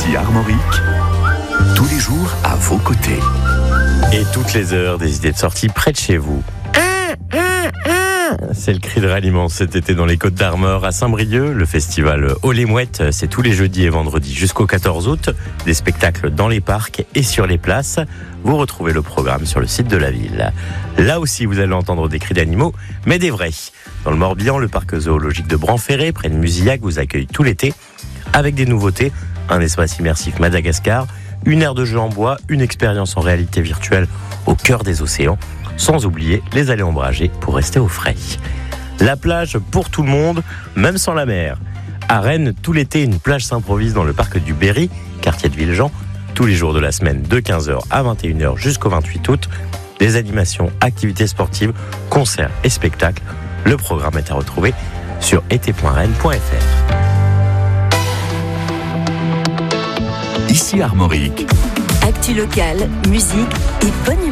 Ici Armorique, tous les jours à vos côtés. Et toutes les heures, des idées de sortie près de chez vous. C'est le cri de ralliement cet été dans les Côtes d'Armor à Saint-Brieuc. Le festival Haut les Mouettes, c'est tous les jeudis et vendredis jusqu'au 14 août. Des spectacles dans les parcs et sur les places. Vous retrouvez le programme sur le site de la ville. Là aussi, vous allez entendre des cris d'animaux, mais des vrais. Dans le Morbihan, le parc zoologique de Branferré, près de Musillac, vous accueille tout l'été avec des nouveautés. Un espace immersif Madagascar, une aire de jeu en bois, une expérience en réalité virtuelle au cœur des océans. Sans oublier les allées ombragées pour rester au frais. La plage pour tout le monde, même sans la mer. À Rennes, tout l'été, une plage s'improvise dans le parc du Berry, quartier de Villejean, tous les jours de la semaine de 15h à 21h jusqu'au 28 août. Des animations, activités sportives, concerts et spectacles. Le programme est à retrouver sur été.rennes.fr. Ici Armorique. Actu locale, musique et bonne